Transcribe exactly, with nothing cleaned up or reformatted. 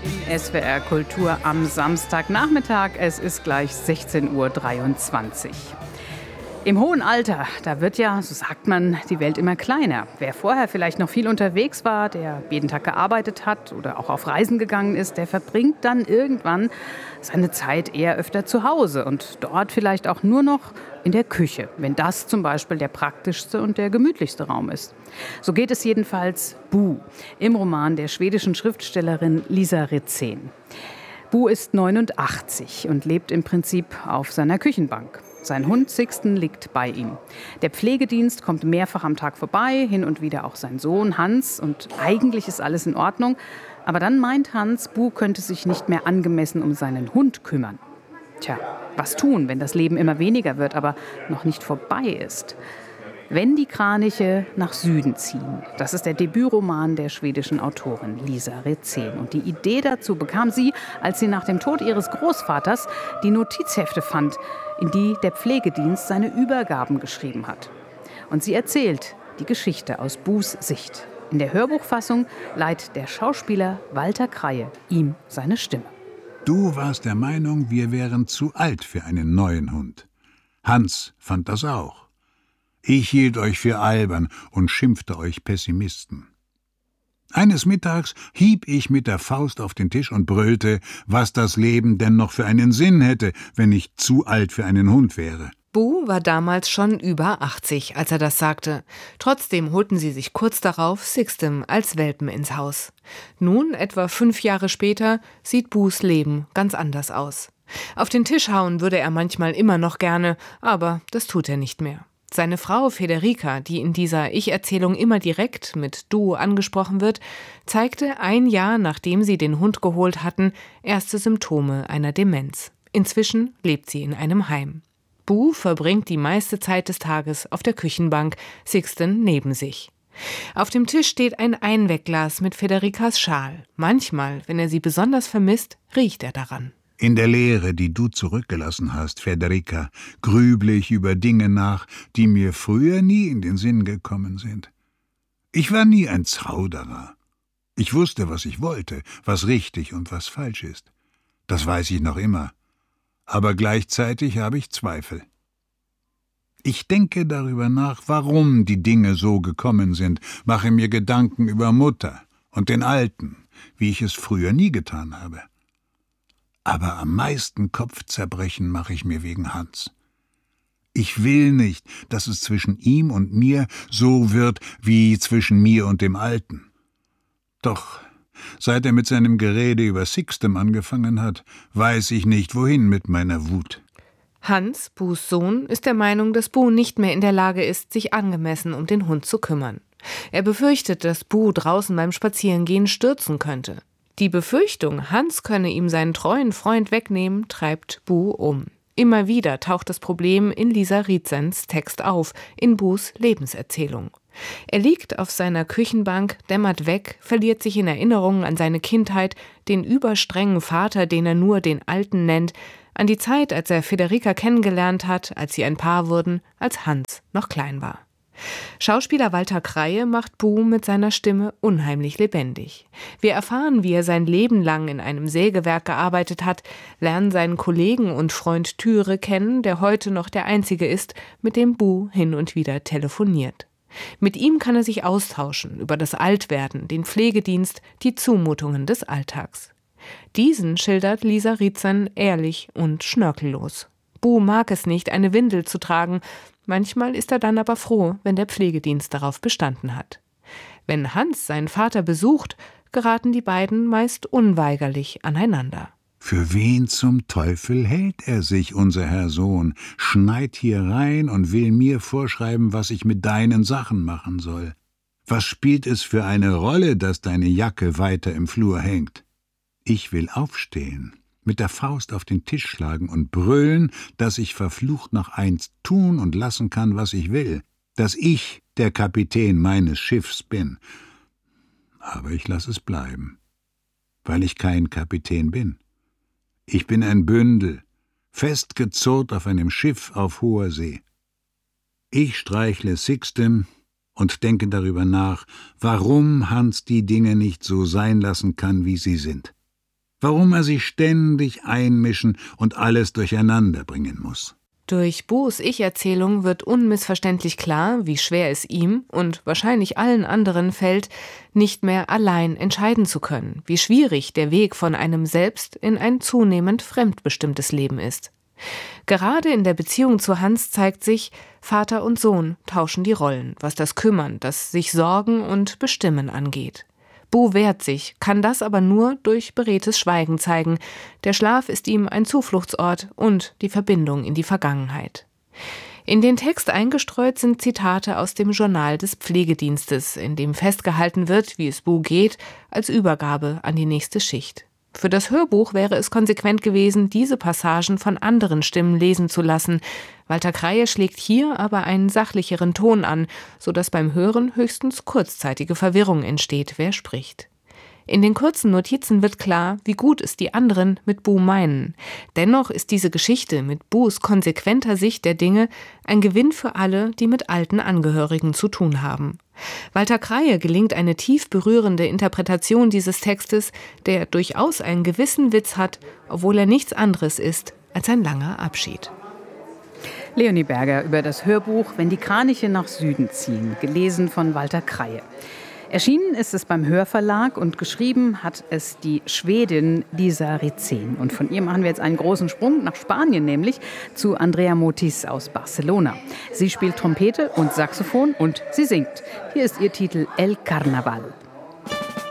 S W R Kultur am Samstagnachmittag. Es ist gleich sechzehn Uhr dreiundzwanzig. Im hohen Alter, da wird ja, so sagt man, die Welt immer kleiner. Wer vorher vielleicht noch viel unterwegs war, der jeden Tag gearbeitet hat oder auch auf Reisen gegangen ist, der verbringt dann irgendwann seine Zeit eher öfter zu Hause und dort vielleicht auch nur noch in der Küche, wenn das zum Beispiel der praktischste und der gemütlichste Raum ist. So geht es jedenfalls Bo im Roman der schwedischen Schriftstellerin Lisa Ritzén. Bo ist neunundachtzig und lebt im Prinzip auf seiner Küchenbank. Sein Hund Sixten liegt bei ihm. Der Pflegedienst kommt mehrfach am Tag vorbei, hin und wieder auch sein Sohn Hans. Und eigentlich ist alles in Ordnung. Aber dann meint Hans, Bo könnte sich nicht mehr angemessen um seinen Hund kümmern. Tja, was tun, wenn das Leben immer weniger wird, aber noch nicht vorbei ist? Wenn die Kraniche nach Süden ziehen. Das ist der Debütroman der schwedischen Autorin Lisa Ritzén. Und die Idee dazu bekam sie, als sie nach dem Tod ihres Großvaters die Notizhefte fand, in die der Pflegedienst seine Übergaben geschrieben hat. Und sie erzählt die Geschichte aus Bos Sicht. In der Hörbuchfassung leiht der Schauspieler Walter Kraje ihm seine Stimme. Du warst der Meinung, wir wären zu alt für einen neuen Hund. Hans fand das auch. Ich hielt euch für albern und schimpfte euch Pessimisten. Eines Mittags hieb ich mit der Faust auf den Tisch und brüllte, was das Leben denn noch für einen Sinn hätte, wenn ich zu alt für einen Hund wäre. Bo war damals schon über achtzig, als er das sagte. Trotzdem holten sie sich kurz darauf Sixten als Welpen ins Haus. Nun, etwa fünf Jahre später, sieht Bos Leben ganz anders aus. Auf den Tisch hauen würde er manchmal immer noch gerne, aber das tut er nicht mehr. Seine Frau Federica, die in dieser Ich-Erzählung immer direkt mit Du angesprochen wird, zeigte ein Jahr, nachdem sie den Hund geholt hatten, erste Symptome einer Demenz. Inzwischen lebt sie in einem Heim. Bo verbringt die meiste Zeit des Tages auf der Küchenbank, Sixten neben sich. Auf dem Tisch steht ein Einwegglas mit Federicas Schal. Manchmal, wenn er sie besonders vermisst, riecht er daran. In der Leere, die du zurückgelassen hast, Federica, grüble ich über Dinge nach, die mir früher nie in den Sinn gekommen sind. Ich war nie ein Zauderer. Ich wusste, was ich wollte, was richtig und was falsch ist. Das weiß ich noch immer. Aber gleichzeitig habe ich Zweifel. Ich denke darüber nach, warum die Dinge so gekommen sind, mache mir Gedanken über Mutter und den Alten, wie ich es früher nie getan habe. Aber am meisten Kopfzerbrechen mache ich mir wegen Hans. Ich will nicht, dass es zwischen ihm und mir so wird wie zwischen mir und dem Alten. Doch seit er mit seinem Gerede über Sixten angefangen hat, weiß ich nicht, wohin mit meiner Wut. Hans, Bos Sohn, ist der Meinung, dass Bo nicht mehr in der Lage ist, sich angemessen um den Hund zu kümmern. Er befürchtet, dass Bo draußen beim Spazierengehen stürzen könnte. Die Befürchtung, Hans könne ihm seinen treuen Freund wegnehmen, treibt Bo um. Immer wieder taucht das Problem in Lisa Ritzéns Text auf, in Bos Lebenserzählung. Er liegt auf seiner Küchenbank, dämmert weg, verliert sich in Erinnerungen an seine Kindheit, den überstrengen Vater, den er nur den Alten nennt, an die Zeit, als er Federica kennengelernt hat, als sie ein Paar wurden, als Hans noch klein war. Schauspieler Walter Kraje macht Bo mit seiner Stimme unheimlich lebendig. Wir erfahren, wie er sein Leben lang in einem Sägewerk gearbeitet hat, lernen seinen Kollegen und Freund Thüre kennen, der heute noch der Einzige ist, mit dem Bo hin und wieder telefoniert. Mit ihm kann er sich austauschen über das Altwerden, den Pflegedienst, die Zumutungen des Alltags. Diesen schildert Lisa Ritzén ehrlich und schnörkellos. Bo mag es nicht, eine Windel zu tragen. Manchmal ist er dann aber froh, wenn der Pflegedienst darauf bestanden hat. Wenn Hans seinen Vater besucht, geraten die beiden meist unweigerlich aneinander. Für wen zum Teufel hält er sich, unser Herr Sohn, schneit hier rein und will mir vorschreiben, was ich mit deinen Sachen machen soll? Was spielt es für eine Rolle, dass deine Jacke weiter im Flur hängt? Ich will aufstehen, mit der Faust auf den Tisch schlagen und brüllen, dass ich verflucht noch einst tun und lassen kann, was ich will, dass ich der Kapitän meines Schiffs bin. Aber ich lasse es bleiben, weil ich kein Kapitän bin. Ich bin ein Bündel, festgezurrt auf einem Schiff auf hoher See. Ich streichle Sixten und denke darüber nach, warum Hans die Dinge nicht so sein lassen kann, wie sie sind. warum er sich ständig einmischen und alles durcheinander bringen muss. Durch Bus Ich-Erzählung wird unmissverständlich klar, wie schwer es ihm und wahrscheinlich allen anderen fällt, nicht mehr allein entscheiden zu können, wie schwierig der Weg von einem selbst in ein zunehmend fremdbestimmtes Leben ist. Gerade in der Beziehung zu Hans zeigt sich, Vater und Sohn tauschen die Rollen, was das Kümmern, das sich Sorgen und Bestimmen angeht. Bu wehrt sich, kann das aber nur durch beredtes Schweigen zeigen. Der Schlaf ist ihm ein Zufluchtsort und die Verbindung in die Vergangenheit. In den Text eingestreut sind Zitate aus dem Journal des Pflegedienstes, in dem festgehalten wird, wie es Bu geht, als Übergabe an die nächste Schicht. Für das Hörbuch wäre es konsequent gewesen, diese Passagen von anderen Stimmen lesen zu lassen. Walter Kraie schlägt hier aber einen sachlicheren Ton an, sodass beim Hören höchstens kurzzeitige Verwirrung entsteht, wer spricht. In den kurzen Notizen wird klar, wie gut es die anderen mit Bu meinen. Dennoch ist diese Geschichte mit Bus konsequenter Sicht der Dinge ein Gewinn für alle, die mit alten Angehörigen zu tun haben. Walter Kraie gelingt eine tief berührende Interpretation dieses Textes, der durchaus einen gewissen Witz hat, obwohl er nichts anderes ist als ein langer Abschied. Leonie Berger über das Hörbuch »Wenn die Kraniche nach Süden ziehen«, gelesen von Walter Kraie. Erschienen ist es beim Hörverlag und geschrieben hat es die Schwedin Lisa Ritzen. Und von ihr machen wir jetzt einen großen Sprung nach Spanien, nämlich zu Andrea Motis aus Barcelona. Sie spielt Trompete und Saxophon und sie singt. Hier ist ihr Titel El Carnaval.